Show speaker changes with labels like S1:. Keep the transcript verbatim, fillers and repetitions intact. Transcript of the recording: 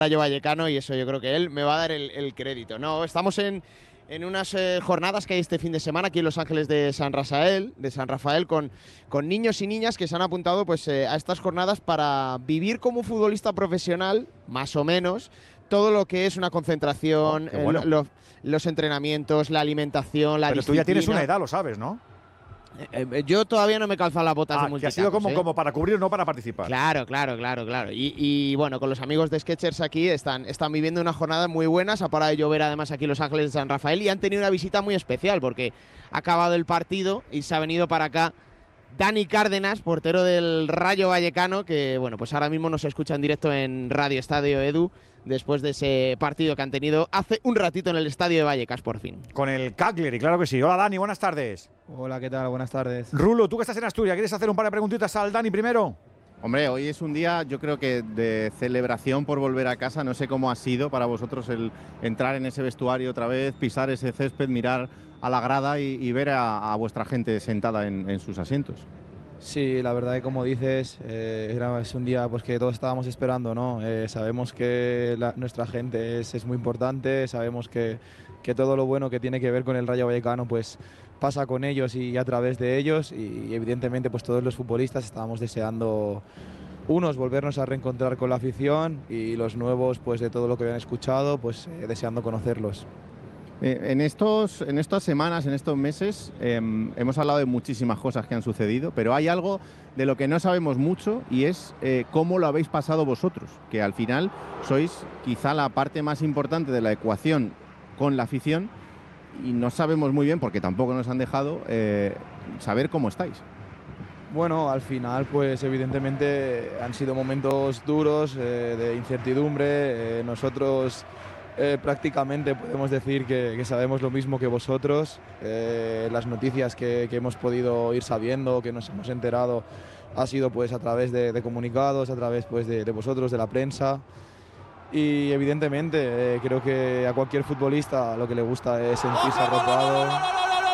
S1: Rayo Vallecano, y eso yo creo que él me va a dar el, el crédito. No, estamos en, en unas eh, jornadas que hay este fin de semana aquí en Los Ángeles de San Rafael, de San Rafael con, con niños y niñas que se han apuntado pues, eh, a estas jornadas para vivir como futbolista profesional, más o menos, todo lo que es una concentración,
S2: Oh, bueno.
S1: eh, lo, los entrenamientos, la alimentación, la
S2: Pero
S1: disciplina.
S2: tú ya tienes una edad, lo sabes, ¿no?
S1: Eh, eh, yo todavía no me he calzado las botas
S2: Ah,
S1: de
S2: que ha
S1: multitacos,
S2: sido como,
S1: ¿eh?
S2: como para cubrir, no para participar.
S1: Claro, claro, claro, claro. Y, y, bueno, con los amigos de Skechers aquí están, están viviendo unas jornadas muy buenas. Ha parado de llover además aquí en Los Ángeles de San Rafael y han tenido una visita muy especial porque ha acabado el partido y se ha venido para acá Dani Cárdenas, portero del Rayo Vallecano, que bueno, pues ahora mismo nos escucha en directo en Radio Estadio Edu después de ese partido que han tenido hace un ratito en el Estadio de Vallecas, por fin.
S2: Con el Cagliari, claro que sí. Hola, Dani, buenas tardes.
S3: Hola, ¿qué tal? Buenas tardes.
S2: Rulo, tú que estás en Asturias, ¿quieres hacer un par de preguntitas al Dani primero?
S4: Hombre, hoy es un día, yo creo que de celebración por volver a casa. No sé cómo ha sido para vosotros el entrar en ese vestuario otra vez, pisar ese césped, mirar a la grada y, y ver a, a vuestra gente sentada en, en sus asientos.
S3: Sí, la verdad que como dices, eh, era, es un día pues, que todos estábamos esperando, ¿no? Eh, sabemos que la, nuestra gente es, es muy importante, sabemos que, que todo lo bueno que tiene que ver con el Rayo Vallecano pues, pasa con ellos y a través de ellos, y evidentemente pues, todos los futbolistas estábamos deseando, unos, volvernos a reencontrar con la afición, y los nuevos, pues de todo lo que habían escuchado, pues eh, deseando conocerlos.
S4: Eh, en, estos, en estas semanas, en estos meses, eh, hemos hablado de muchísimas cosas que han sucedido, pero hay algo de lo que no sabemos mucho y es eh, cómo lo habéis pasado vosotros, que al final sois quizá la parte más importante de la ecuación con la afición y no sabemos muy bien, porque tampoco nos han dejado, eh, saber cómo estáis.
S3: Bueno, al final, pues evidentemente han sido momentos duros, eh, de incertidumbre. Eh, nosotros eh, prácticamente podemos decir que, que sabemos lo mismo que vosotros. Eh, las noticias que, que hemos podido ir sabiendo, que nos hemos enterado, ha sido pues a través de, de comunicados, a través pues de, de vosotros, de la prensa. Y evidentemente eh, creo que a cualquier futbolista lo que le gusta es sentirse arropado.